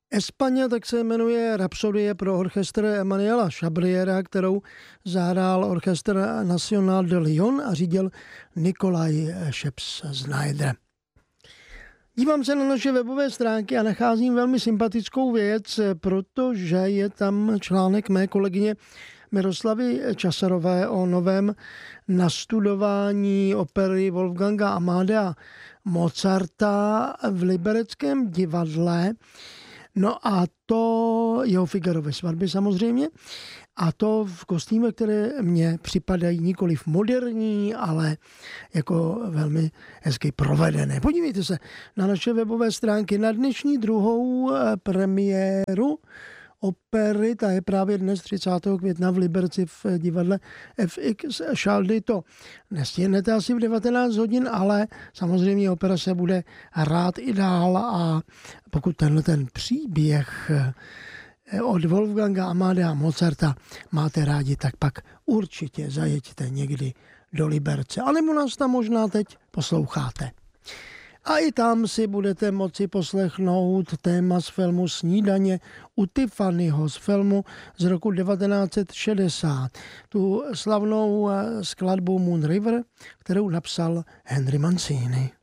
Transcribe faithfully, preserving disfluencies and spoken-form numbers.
España tak se jmenuje Rapsodie pro orchestr Emanuela Chabriera, kterou zahrál orchestr National de Lyon a řídil Nikolaj Scheps-Znaider. Dívám se na naše webové stránky a nacházím velmi sympatickou věc, protože je tam článek mé kolegyně Miroslavy Časarové o novém nastudování opery Wolfganga Amadea Mozarta v Libereckém divadle. No a to jeho Figarove svatby samozřejmě. A to v kostýmech, které mně připadají nikoliv moderní, ale jako velmi hezky provedené. Podívejte se na naše webové stránky na dnešní druhou premiéru opery, ta je právě dnes třicátého května v Liberci v divadle F X Šaldy. To nestihnete asi v devatenáct hodin, ale samozřejmě opera se bude hrát i dál a pokud tenhle ten příběh od Wolfganga Amadea Mozarta máte rádi, tak pak určitě zajeďte někdy do Liberce. Alebo nás tam možná teď posloucháte. A i tam si budete moci poslechnout téma z filmu Snídaně u Tiffanyho, z filmu z roku devatenáct set šedesát. Tu slavnou skladbu Moon River, kterou napsal Henry Mancini.